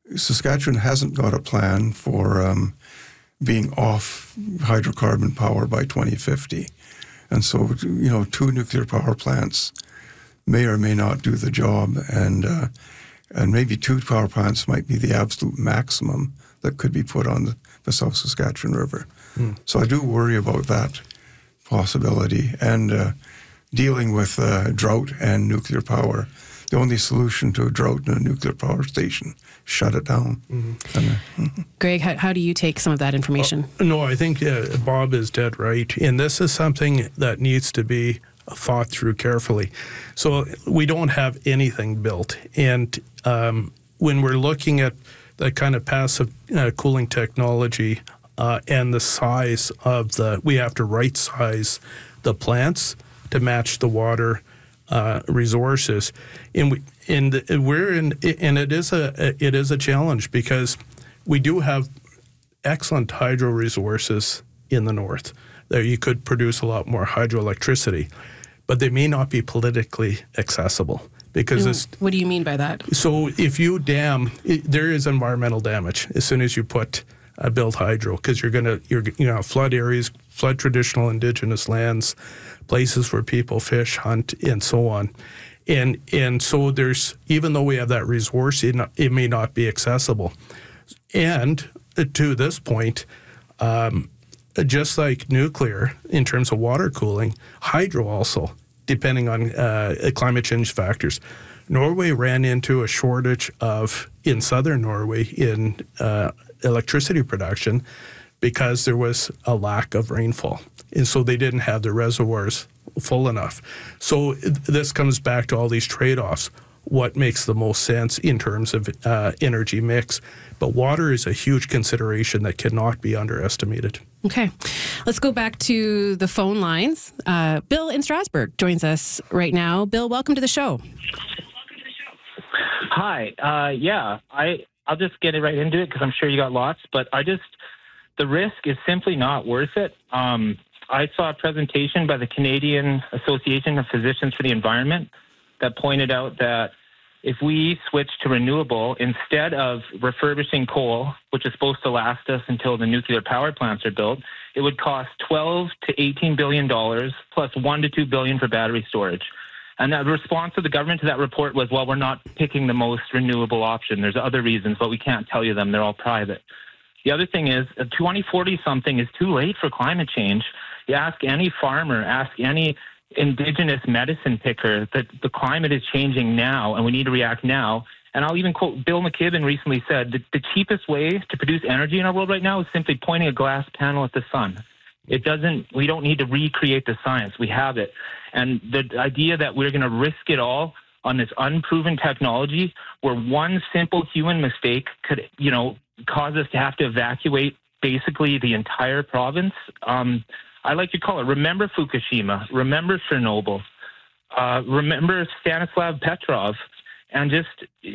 Saskatchewan hasn't got a plan for being off hydrocarbon power by 2050. And so, 2 nuclear power plants may or may not do the job, and maybe 2 power plants might be the absolute maximum that could be put on the South Saskatchewan River. So I do worry about that possibility, and dealing with drought and nuclear power. The only solution to a drought in a nuclear power station, shut it down. Greg, how do you take some of that information? No, I think Bob is dead right. And this is something that needs to be thought through carefully. So we don't have anything built. And when we're looking at the kind of passive cooling technology and the size of we have to right size the plants to match the water resources, and it is a challenge because we do have excellent hydro resources in the north. There you could produce a lot more hydroelectricity, but they may not be politically accessible because what do you mean by that? So if you dam, there is environmental damage as soon as you build hydro, because you're going to flood areas, flood traditional indigenous lands, places where people fish, hunt, and so on. And so there's, even though we have that resource, it may not be accessible. And to this point, just like nuclear in terms of water cooling, hydro also, depending on climate change factors. Norway ran into a shortage in southern Norway in electricity production because there was a lack of rainfall. And so they didn't have the reservoirs full enough. So this comes back to all these trade-offs. What makes the most sense in terms of energy mix? But water is a huge consideration that cannot be underestimated. Okay. Let's go back to the phone lines. Bill in Strasbourg joins us right now. Bill, welcome to the show. Hi. I'll just get right into it because I'm sure you got lots, but the risk is simply not worth it. I saw a presentation by the Canadian Association of Physicians for the Environment that pointed out that if we switch to renewable, instead of refurbishing coal, which is supposed to last us until the nuclear power plants are built, it would cost $12 to $18 billion plus $1 to $2 billion for battery storage. And the response of the government to that report was, well, we're not picking the most renewable option. There's other reasons, but we can't tell you them. They're all private. The other thing is 2040-something is too late for climate change. You ask any farmer, ask any indigenous medicine picker that the climate is changing now and we need to react now. And I'll even quote Bill McKibben recently said that the cheapest way to produce energy in our world right now is simply pointing a glass panel at the sun. We don't need to recreate the science. We have it. And the idea that we're going to risk it all on this unproven technology where one simple human mistake could, cause us to have to evacuate basically the entire province. I like to call it, remember Fukushima, remember Chernobyl, remember Stanislav Petrov. And just,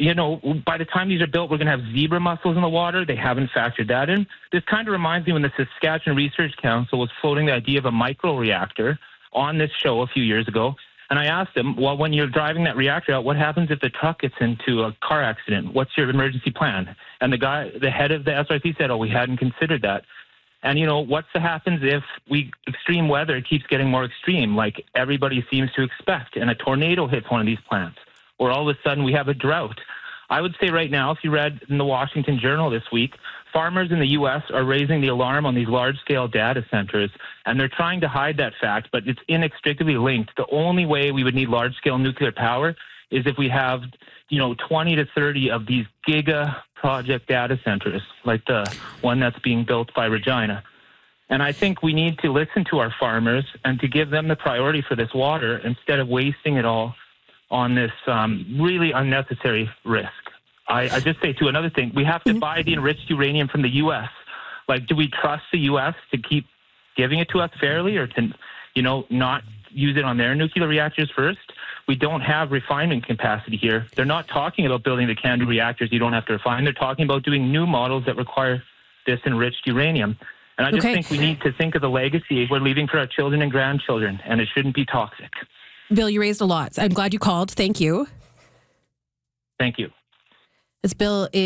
by the time these are built, we're going to have zebra mussels in the water. They haven't factored that in. This kind of reminds me when the Saskatchewan Research Council was floating the idea of a microreactor on this show a few years ago. And I asked them, well, when you're driving that reactor out, what happens if the truck gets into a car accident? What's your emergency plan? And the head of the SRC said, we hadn't considered that. And, what happens if extreme weather keeps getting more extreme, like everybody seems to expect, and a tornado hits one of these plants, or all of a sudden we have a drought? I would say right now, if you read in the Washington Journal this week, farmers in the U.S. are raising the alarm on these large-scale data centers, and they're trying to hide that fact, but it's inextricably linked. The only way we would need large-scale nuclear power is if we have, 20 to 30 of these giga project data centers, like the one that's being built by Regina. And I think we need to listen to our farmers and to give them the priority for this water instead of wasting it all on this really unnecessary risk. I just say, too, another thing, we have to buy the enriched uranium from the U.S. Like, do we trust the U.S. to keep giving it to us fairly or to, not use it on their nuclear reactors first? We don't have refinement capacity here. They're not talking about building the CANDU reactors you don't have to refine. They're talking about doing new models that require this enriched uranium. And I just think we need to think of the legacy we're leaving for our children and grandchildren, and it shouldn't be toxic. Bill, you raised a lot. I'm glad you called. Thank you. Thank you. It's Bill